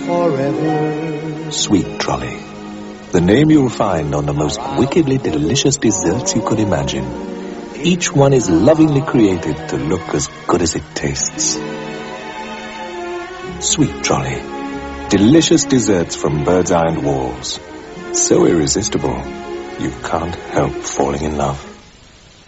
forever. Sweet Trolley, the name you'll find on the most wickedly delicious desserts you could imagine. Each one is lovingly created to look as good as it tastes. Sweet Trolley, delicious desserts from Birdseye and Walls. So irresistible, you can't help falling in love.